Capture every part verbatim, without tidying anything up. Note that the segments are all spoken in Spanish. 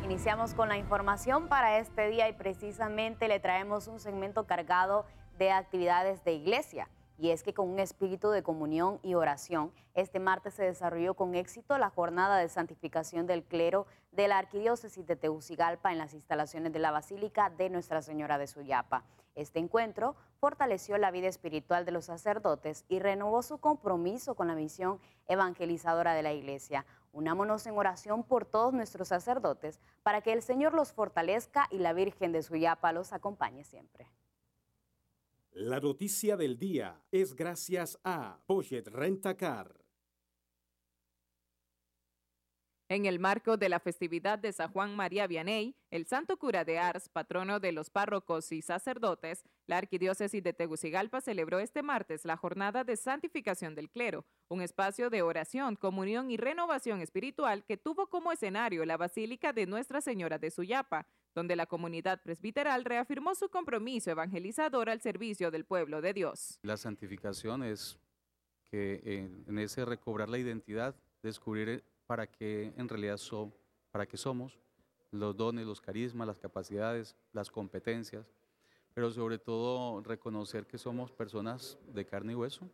Iniciamos con la información para este día y precisamente le traemos un segmento cargado de actividades de iglesia. Y es que con un espíritu de comunión y oración, este martes se desarrolló con éxito la jornada de santificación del clero de la Arquidiócesis de Tegucigalpa en las instalaciones de la Basílica de Nuestra Señora de Suyapa. Este encuentro fortaleció la vida espiritual de los sacerdotes y renovó su compromiso con la misión evangelizadora de la Iglesia. Unámonos en oración por todos nuestros sacerdotes para que el Señor los fortalezca y la Virgen de Suyapa los acompañe siempre. La noticia del día es gracias a Budget Rent-A-Car. En el marco de la festividad de San Juan María Vianney, el Santo Cura de Ars, patrono de los párrocos y sacerdotes, la Arquidiócesis de Tegucigalpa celebró este martes la jornada de santificación del clero, un espacio de oración, comunión y renovación espiritual que tuvo como escenario la Basílica de Nuestra Señora de Suyapa, donde la comunidad presbiteral reafirmó su compromiso evangelizador al servicio del pueblo de Dios. La santificación es que en, en ese recobrar la identidad, descubrir para qué en realidad so, para qué somos, los dones, los carismas, las capacidades, las competencias, pero sobre todo reconocer que somos personas de carne y hueso,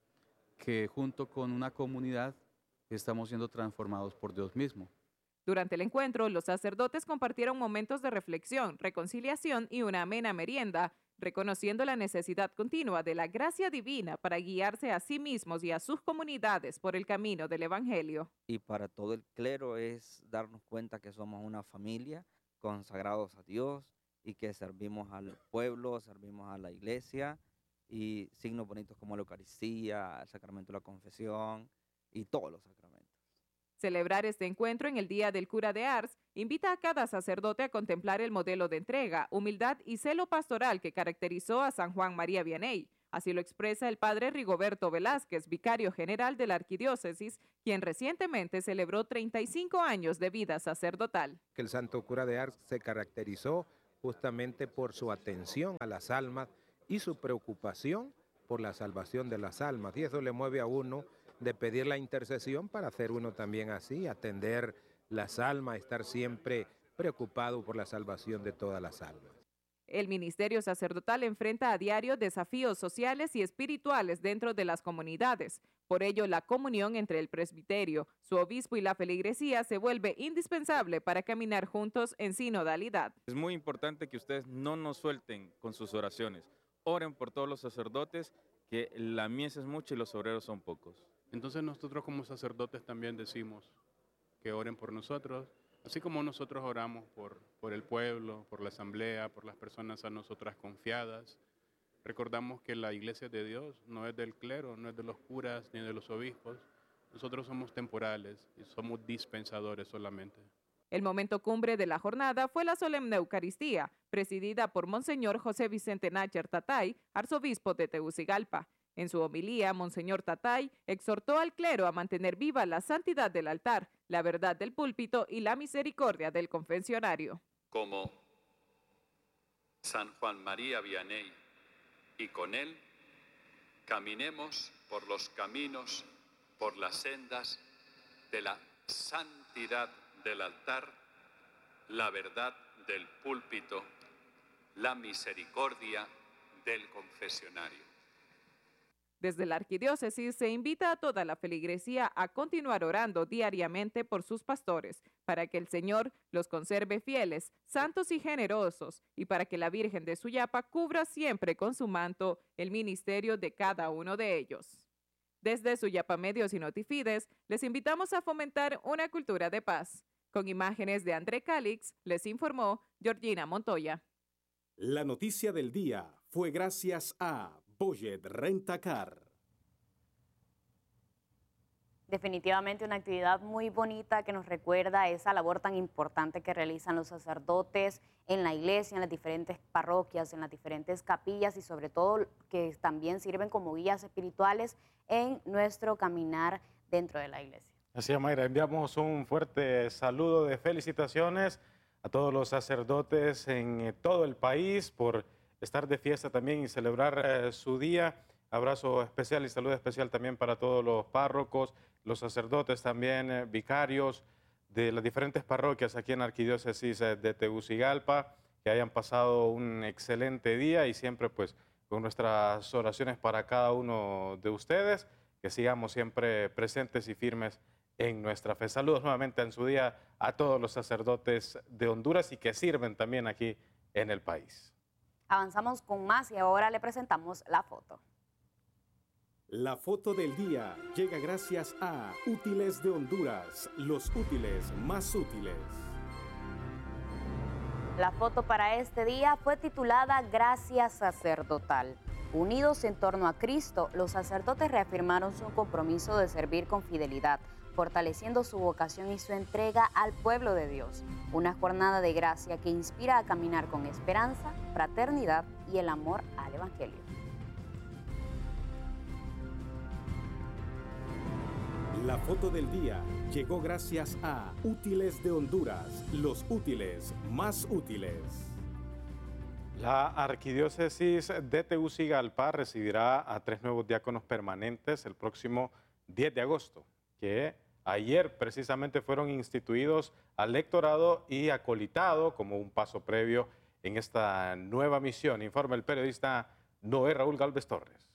que junto con una comunidad estamos siendo transformados por Dios mismo. Durante el encuentro, los sacerdotes compartieron momentos de reflexión, reconciliación y una amena merienda, reconociendo la necesidad continua de la gracia divina para guiarse a sí mismos y a sus comunidades por el camino del Evangelio. Y para todo el clero es darnos cuenta que somos una familia consagrados a Dios y que servimos al pueblo, servimos a la iglesia, y signos bonitos como la Eucaristía, el sacramento de la confesión y todos los sacramentos. Celebrar este encuentro en el Día del Cura de Ars invita a cada sacerdote a contemplar el modelo de entrega, humildad y celo pastoral que caracterizó a San Juan María Vianney. Así lo expresa el padre Rigoberto Velázquez, vicario general de la Arquidiócesis, quien recientemente celebró treinta y cinco años de vida sacerdotal. Que el Santo Cura de Ars se caracterizó justamente por su atención a las almas y su preocupación por la salvación de las almas, y eso le mueve a uno de pedir la intercesión para hacer uno también así, atender las almas, estar siempre preocupado por la salvación de todas las almas. El ministerio sacerdotal enfrenta a diario desafíos sociales y espirituales dentro de las comunidades. Por ello, la comunión entre el presbiterio, su obispo y la feligresía se vuelve indispensable para caminar juntos en sinodalidad. Es muy importante que ustedes no nos suelten con sus oraciones. Oren por todos los sacerdotes, que la mies es mucha y los obreros son pocos. Entonces nosotros como sacerdotes también decimos que oren por nosotros, así como nosotros oramos por, por el pueblo, por la asamblea, por las personas a nosotras confiadas. Recordamos que la iglesia de Dios no es del clero, no es de los curas ni de los obispos. Nosotros somos temporales y somos dispensadores solamente. El momento cumbre de la jornada fue la solemne Eucaristía, presidida por Monseñor José Vicente Nácher Tatay, arzobispo de Tegucigalpa. En su homilía, Monseñor Tatay exhortó al clero a mantener viva la santidad del altar, la verdad del púlpito y la misericordia del confesionario. Como San Juan María Vianney, y con él caminemos por los caminos, por las sendas de la santidad del altar, la verdad del púlpito, la misericordia del confesionario. Desde la Arquidiócesis se invita a toda la feligresía a continuar orando diariamente por sus pastores, para que el Señor los conserve fieles, santos y generosos, y para que la Virgen de Suyapa cubra siempre con su manto el ministerio de cada uno de ellos. Desde Suyapa Medios y Notifides, les invitamos a fomentar una cultura de paz. Con imágenes de André Calix, les informó Georgina Montoya. La noticia del día fue gracias a Budget Rent-A-Car. Definitivamente una actividad muy bonita que nos recuerda esa labor tan importante que realizan los sacerdotes en la iglesia, en las diferentes parroquias, en las diferentes capillas y sobre todo que también sirven como guías espirituales en nuestro caminar dentro de la iglesia. Así es, Mayra, enviamos un fuerte saludo de felicitaciones a todos los sacerdotes en todo el país por estar de fiesta también y celebrar eh, su día. Abrazo especial y saludo especial también para todos los párrocos, los sacerdotes también, eh, vicarios de las diferentes parroquias aquí en la Arquidiócesis de Tegucigalpa, que hayan pasado un excelente día y siempre pues con nuestras oraciones para cada uno de ustedes, que sigamos siempre presentes y firmes en nuestra fe. Saludos nuevamente en su día a todos los sacerdotes de Honduras y que sirven también aquí en el país. Avanzamos con más y ahora le presentamos la foto. La foto del día llega gracias a Útiles de Honduras, los útiles más útiles. La foto para este día fue titulada Gracia Sacerdotal. Unidos en torno a Cristo, los sacerdotes reafirmaron su compromiso de servir con fidelidad, fortaleciendo su vocación y su entrega al pueblo de Dios. Una jornada de gracia que inspira a caminar con esperanza, fraternidad y el amor al Evangelio. La foto del día llegó gracias a Útiles de Honduras, los útiles más útiles. La Arquidiócesis de Tegucigalpa recibirá a tres nuevos diáconos permanentes el próximo diez de agosto, que ayer precisamente fueron instituidos al lectorado y acolitado como un paso previo en esta nueva misión. Informa el periodista Noé Raúl Galvez Torres.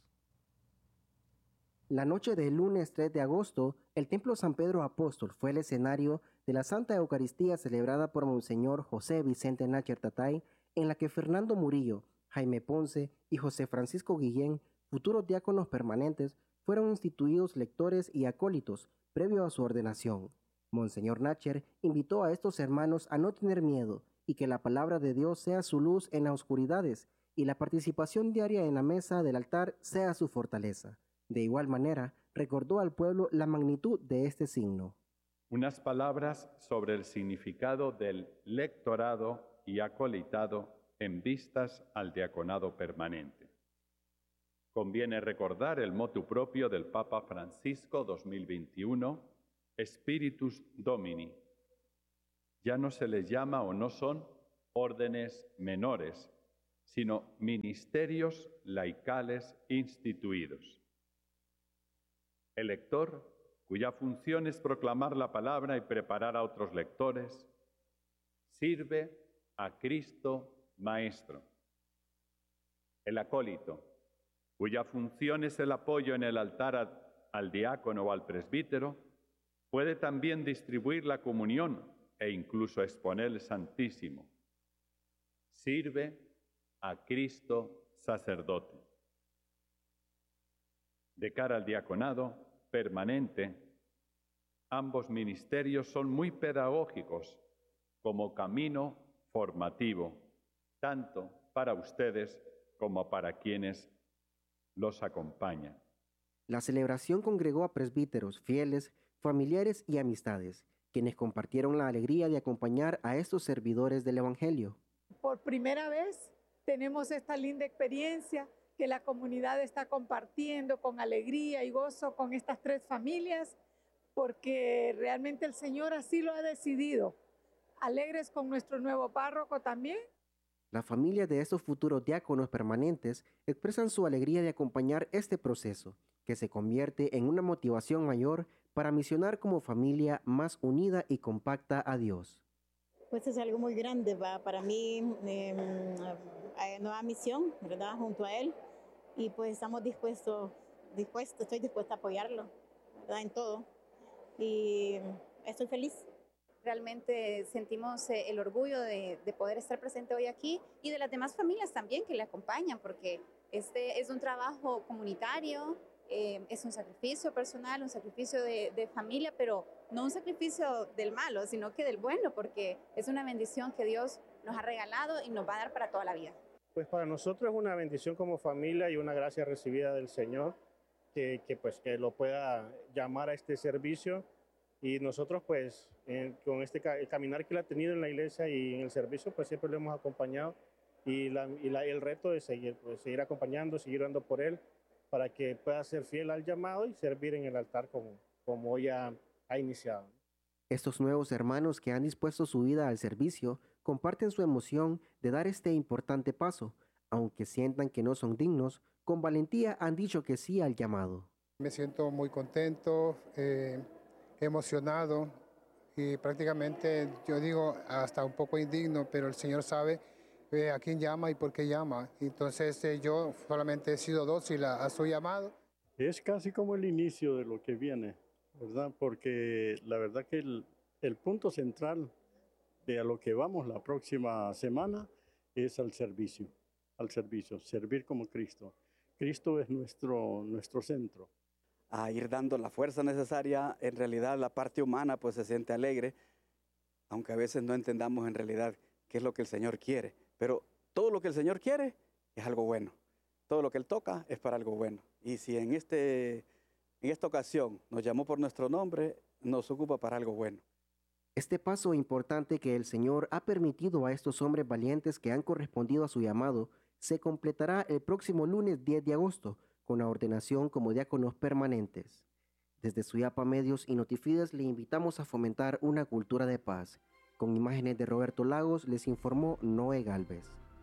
La noche del lunes tres de agosto, el Templo San Pedro Apóstol fue el escenario de la Santa Eucaristía celebrada por Monseñor José Vicente Nácher Tatay, en la que Fernando Murillo, Jaime Ponce y José Francisco Guillén, futuros diáconos permanentes, fueron instituidos lectores y acólitos previo a su ordenación. Monseñor Nácher invitó a estos hermanos a no tener miedo y que la palabra de Dios sea su luz en las oscuridades y la participación diaria en la mesa del altar sea su fortaleza. De igual manera, recordó al pueblo la magnitud de este signo. Unas palabras sobre el significado del lectorado y acolitado en vistas al diaconado permanente. Conviene recordar el motu propio del Papa Francisco dos mil veintiuno, Spiritus Domini. Ya no se les llama o no son órdenes menores, sino ministerios laicales instituidos. El lector, cuya función es proclamar la palabra y preparar a otros lectores, sirve a Cristo Maestro. El acólito, cuya función es el apoyo en el altar a, al diácono o al presbítero, puede también distribuir la comunión e incluso exponer el Santísimo. Sirve a Cristo Sacerdote. De cara al diaconado permanente, ambos ministerios son muy pedagógicos como camino formativo, tanto para ustedes como para quienes los acompañan. La celebración congregó a presbíteros, fieles, familiares y amistades, quienes compartieron la alegría de acompañar a estos servidores del Evangelio. Por primera vez tenemos esta linda experiencia que la comunidad está compartiendo con alegría y gozo con estas tres familias, porque realmente el Señor así lo ha decidido. Alegres con nuestro nuevo párroco también. La familia de estos futuros diáconos permanentes expresan su alegría de acompañar este proceso, que se convierte en una motivación mayor para misionar como familia más unida y compacta a Dios. Pues es algo muy grande, ¿va? Para mí, eh, hay nueva misión, ¿verdad? Junto a él. Y pues estamos dispuestos, dispuestos, estoy dispuesta a apoyarlo, ¿verdad? En todo. Y estoy feliz. Realmente sentimos eh, el orgullo de, de poder estar presente hoy aquí y de las demás familias también que le acompañan, porque este es un trabajo comunitario, eh, es un sacrificio personal, un sacrificio de, de familia, pero no un sacrificio del malo, sino que del bueno, porque es una bendición que Dios nos ha regalado y nos va a dar para toda la vida. Pues para nosotros es una bendición como familia y una gracia recibida del Señor, que, que, pues, que lo pueda llamar a este servicio. Y nosotros pues eh, con este el caminar que él ha tenido en la iglesia y en el servicio pues siempre lo hemos acompañado y, la, y la, el reto es seguir, pues, seguir acompañando, seguir orando por él para que pueda ser fiel al llamado y servir en el altar como, como ya ha iniciado. Estos nuevos hermanos que han dispuesto su vida al servicio comparten su emoción de dar este importante paso, aunque sientan que no son dignos, con valentía han dicho que sí al llamado. Me siento muy contento, eh, emocionado y prácticamente yo digo hasta un poco indigno, pero el Señor sabe eh, a quién llama y por qué llama. Entonces eh, yo solamente he sido dócil a, a su llamado. Es casi como el inicio de lo que viene, ¿verdad? Porque la verdad que el, el punto central de a lo que vamos la próxima semana es al servicio, al servicio, servir como Cristo. Cristo es nuestro, nuestro centro. A ir dando la fuerza necesaria, en realidad la parte humana pues se siente alegre, aunque a veces no entendamos en realidad qué es lo que el Señor quiere, pero todo lo que el Señor quiere es algo bueno, todo lo que Él toca es para algo bueno, y si en, este, en esta ocasión nos llamó por nuestro nombre, nos ocupa para algo bueno. Este paso importante que el Señor ha permitido a estos hombres valientes que han correspondido a su llamado, se completará el próximo lunes diez de agosto, con la ordenación como diáconos permanentes. Desde Suyapa Medios y Notifides le invitamos a fomentar una cultura de paz. Con imágenes de Roberto Lagos les informó Noé Galvez.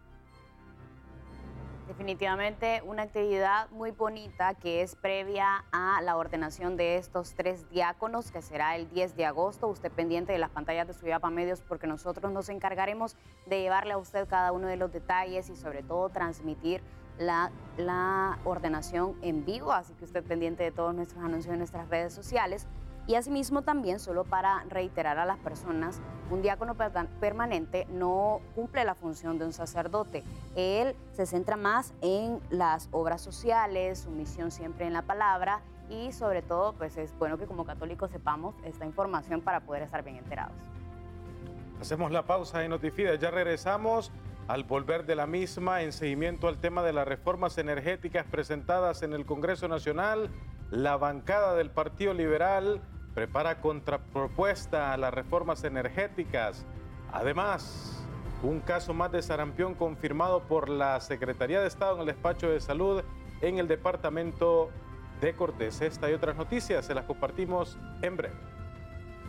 Definitivamente una actividad muy bonita que es previa a la ordenación de estos tres diáconos, que será el diez de agosto. Usted pendiente de las pantallas de Suyapa Medios, porque nosotros nos encargaremos de llevarle a usted cada uno de los detalles y sobre todo transmitir La, la ordenación en vivo, así que usted pendiente de todos nuestros anuncios en nuestras redes sociales. Y asimismo también, solo para reiterar a las personas, un diácono permanente no cumple la función de un sacerdote. Él se centra más en las obras sociales, su misión siempre en la palabra, y sobre todo pues es bueno que como católicos sepamos esta información para poder estar bien enterados. Hacemos la pausa en Notifides, ya regresamos. Al volver de la misma, en seguimiento al tema de las reformas energéticas presentadas en el Congreso Nacional, la bancada del Partido Liberal prepara contrapropuesta a las reformas energéticas. Además, un caso más de sarampión confirmado por la Secretaría de Estado en el despacho de salud en el departamento de Cortés. Esta y otras noticias se las compartimos en breve.